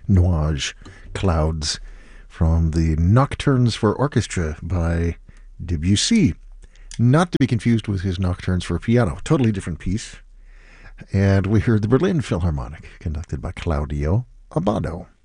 Nuage, Clouds, from the Nocturnes for Orchestra by Debussy. Not to be confused with his Nocturnes for Piano. Totally different piece. And we heard the Berlin Philharmonic, conducted by Claudio Abbado.